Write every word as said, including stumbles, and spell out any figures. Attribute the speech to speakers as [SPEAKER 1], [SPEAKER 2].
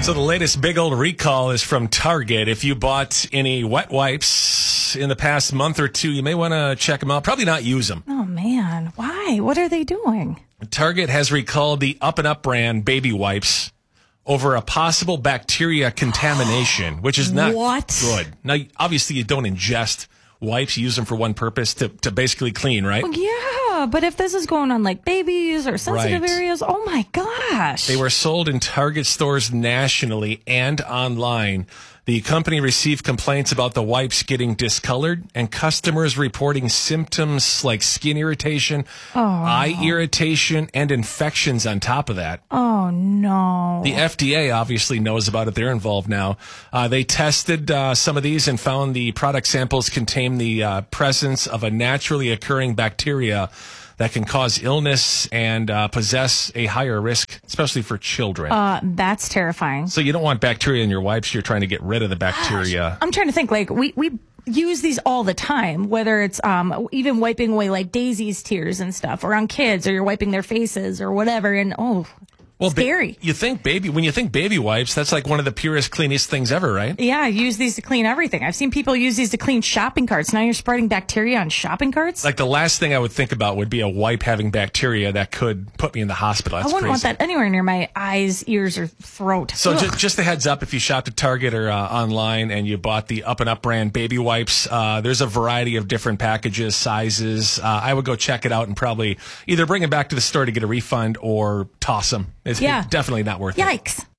[SPEAKER 1] So the latest big old recall is from Target. If you bought any wet wipes in the past month or two, you may want to check them out. Probably not use them.
[SPEAKER 2] Oh, man. Why? What are they doing?
[SPEAKER 1] Target has recalled the Up and Up brand baby wipes over a possible bacteria contamination, which is not
[SPEAKER 2] What?
[SPEAKER 1] good. Now, obviously, you don't ingest wipes. You use them for one purpose, to, to basically clean, right?
[SPEAKER 2] Well, yeah, but if this is going on like babies or sensitive
[SPEAKER 1] Right.
[SPEAKER 2] areas, oh my gosh.
[SPEAKER 1] They were sold in Target stores nationally and online. The company received complaints about the wipes getting discolored and customers reporting symptoms like skin irritation, eye irritation, and infections on top of that.
[SPEAKER 2] Oh, no.
[SPEAKER 1] The F D A obviously knows about it. They're involved now. Uh, they tested uh, some of these and found the product samples contain the uh, presence of a naturally occurring bacteria that can cause illness and uh, possess a higher risk, especially for children.
[SPEAKER 2] Uh, that's terrifying.
[SPEAKER 1] So you don't want bacteria in your wipes. You're trying to get rid of the bacteria.
[SPEAKER 2] I'm trying to think, like, we, we use these all the time, whether it's um, even wiping away, like, Daisy's tears and stuff, or on kids, or you're wiping their faces or whatever, and, oh,
[SPEAKER 1] Well, ba-
[SPEAKER 2] scary.
[SPEAKER 1] you think baby, when you think baby wipes, that's like one of the purest, cleanest things ever, right?
[SPEAKER 2] Yeah, I use these to clean everything. I've seen people use these to clean shopping carts. Now you're spreading bacteria on shopping carts?
[SPEAKER 1] Like the last thing I would think about would be a wipe having bacteria that could put me in the hospital. That's
[SPEAKER 2] I wouldn't
[SPEAKER 1] crazy.
[SPEAKER 2] want that anywhere near my eyes, ears, or throat.
[SPEAKER 1] So
[SPEAKER 2] Ugh.
[SPEAKER 1] ju- just a heads up, if you shopped at Target or uh, online and you bought the Up and Up brand baby wipes, uh, there's a variety of different packages, sizes. Uh, I would go check it out and probably either bring it back to the store to get a refund or toss them. It's
[SPEAKER 2] Yeah.
[SPEAKER 1] definitely not worth it.
[SPEAKER 2] Yikes.